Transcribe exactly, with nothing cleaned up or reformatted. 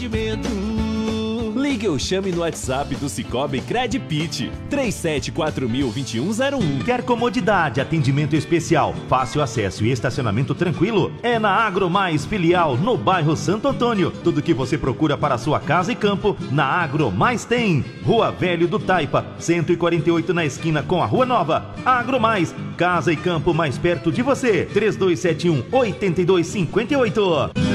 Ligue ou chame no WhatsApp do Cicobi Credpit, três sete quatro mil, vinte e um zero um. Quer comodidade, atendimento especial, fácil acesso e estacionamento tranquilo? É na Agro Mais Filial, no bairro Santo Antônio. Tudo que você procura para sua casa e campo, na Agro Mais tem. Rua Velho do Taipa, cento e quarenta e oito na esquina com a Rua Nova. Agro Mais, casa e campo mais perto de você. três dois sete um, oito dois cinco oito.